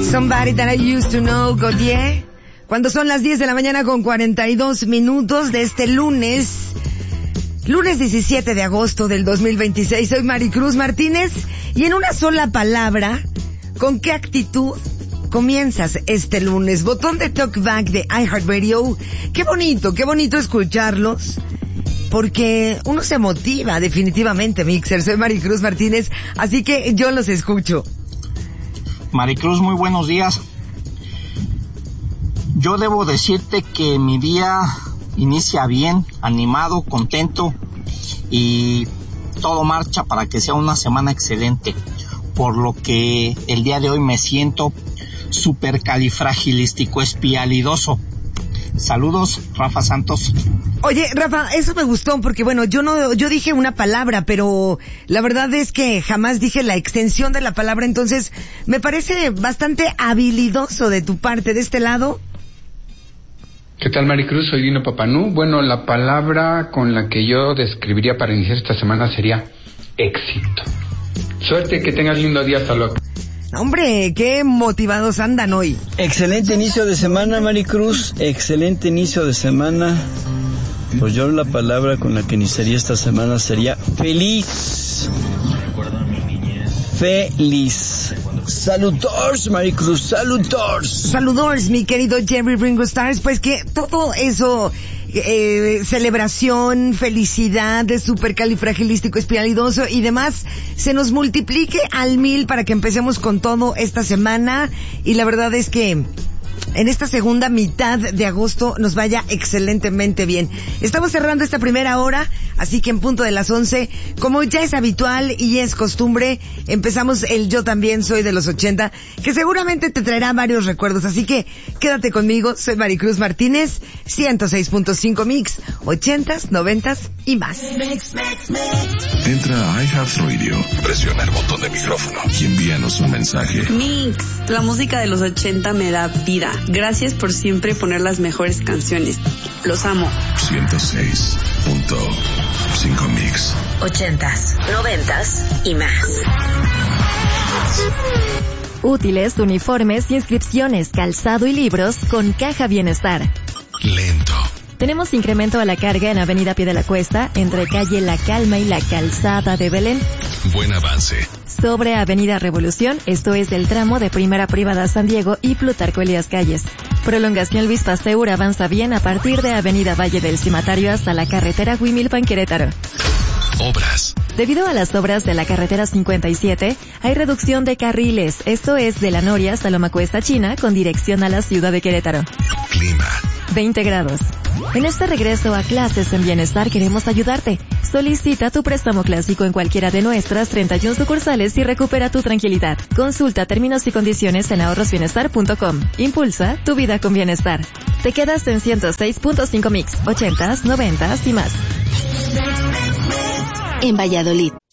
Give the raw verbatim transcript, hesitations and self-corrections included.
Somebody That I Used to Know, Godier. Cuando son las diez de la mañana con cuarenta y dos minutos de este lunes, lunes diecisiete de agosto del dos mil veintiséis. Soy Maricruz Martínez y en una sola palabra, ¿con qué actitud comienzas este lunes? Botón de Talkback de iHeartRadio. Qué bonito, qué bonito escucharlos, porque uno se motiva definitivamente, Mixer. Soy Maricruz Martínez, así que yo los escucho. Maricruz, muy buenos días. Yo debo decirte que mi día inicia bien, animado, contento y todo marcha para que sea una semana excelente, por lo que el día de hoy me siento supercalifragilístico espialidoso. Saludos, Rafa Santos. Oye, Rafa, eso me gustó porque, bueno, yo no, yo dije una palabra, pero la verdad es que jamás dije la extensión de la palabra, entonces me parece bastante habilidoso de tu parte. De este lado. ¿Qué tal, Maricruz? Soy Dino Papanú. Bueno, la palabra con la que yo describiría para iniciar esta semana sería éxito. Suerte, que tengas lindo día, hasta luego. Hombre, qué motivados andan hoy. Excelente inicio de semana, Maricruz. Excelente inicio de semana. Pues yo la palabra con la que iniciaría esta semana sería feliz. Feliz. Saludors, Maricruz, saludors. Saludors, mi querido Jerry Ringo Stars. Pues que todo eso, eh, celebración, felicidad, de supercalifragilístico espialidoso y demás, se nos multiplique al mil para que empecemos con todo esta semana. Y la verdad es que en esta segunda mitad de agosto nos vaya excelentemente bien. Estamos cerrando esta primera hora, así que en punto de las once, como ya es habitual y es costumbre, empezamos el Yo También Soy de los ochenta, que seguramente te traerá varios recuerdos, así que quédate conmigo. Soy Maricruz Martínez, ciento seis punto cinco Mix, ochentas, noventas y más. Entra a iHeartRadio, presiona el botón de micrófono y envíanos un mensaje. Mix, la música de los ochenta me da vida. Gracias por siempre poner las mejores canciones. Los amo. ciento seis punto cinco Mix. Ochentas, noventas y más. Útiles, uniformes, inscripciones, calzado y libros con Caja Bienestar. Lento. Tenemos incremento a la carga en Avenida Pie de la Cuesta, entre calle La Calma y la Calzada de Belén. Buen avance. Sobre Avenida Revolución, esto es del tramo de Primera Privada San Diego y Plutarco Elías Calles. Prolongación Luis Pasteur avanza bien a partir de Avenida Valle del Cimatario hasta la carretera Huimilpan Querétaro. Obras. Debido a las obras de la carretera cincuenta y siete, hay reducción de carriles, esto es de La Noria hasta Loma Cuesta China, con dirección a la ciudad de Querétaro. Clima. veinte grados. En este regreso a clases en Bienestar queremos ayudarte. Solicita tu préstamo clásico en cualquiera de nuestras treinta y una sucursales y recupera tu tranquilidad. Consulta términos y condiciones en ahorros bienestar punto com. Impulsa tu vida con bienestar. Te quedas en ciento seis punto cinco Mix, ochentas, noventas y más. En Valladolid,